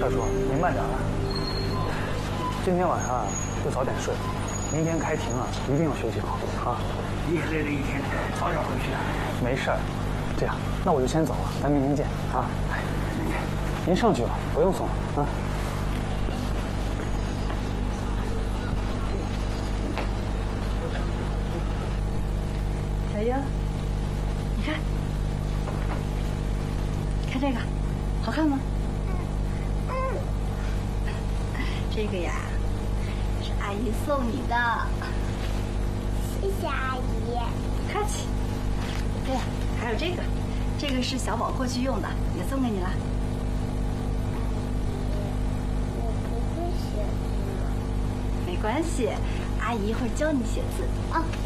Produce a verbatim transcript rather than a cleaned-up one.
小叔，您慢点啊。今天晚上就早点睡，明天开庭啊，一定要休息好啊。 你也累了一天，早点回去啊。 没事儿，这样，那我就先走了，咱明天见啊。哎，您上去吧，不用送了啊。 小英，你看，看这个，好看吗？嗯。这个呀，是阿姨送你的。 谢谢阿姨。 客气。对呀，还有这个，这个是小宝过去用的，也送给你了。 我不会写字。 没关系，阿姨一会儿教你写字啊。